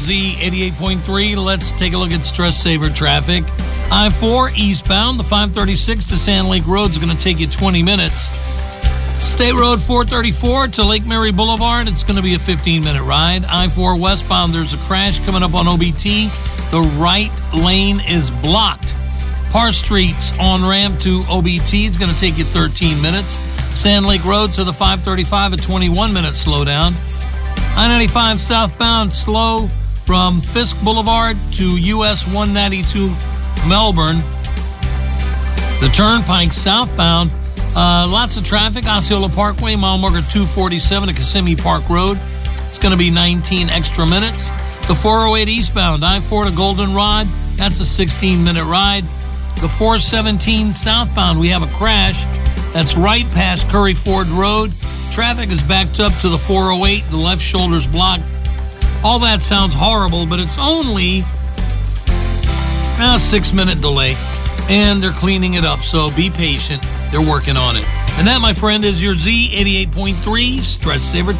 Z88.3. Let's take a look at stress saver traffic. I-4 eastbound, the 536 to Sand Lake Road is going to take you 20 minutes. State Road 434 to Lake Mary Boulevard, it's going to be a 15-minute ride. I-4 westbound, there's a crash coming up on OBT. The right lane is blocked. Parr Street's on-ramp to OBT. It's going to take you 13 minutes. Sand Lake Road to the 535, a 21-minute slowdown. I-95 southbound, slow from Fisk Boulevard to US 192 Melbourne. The Turnpike southbound, lots of traffic. Osceola Parkway, mile marker 247 to Kissimmee Park Road. It's going to be 19 extra minutes. The 408 eastbound, I-4 to Goldenrod. That's a 16-minute ride. The 417 southbound, we have a crash. That's right past Curry Ford Road. Traffic is backed up to the 408. The left shoulder's blocked. All that sounds horrible, but it's only a 6-minute delay. And they're cleaning it up, so be patient. They're working on it. And that, my friend, is your Z88.3 Stress Saver Traffic.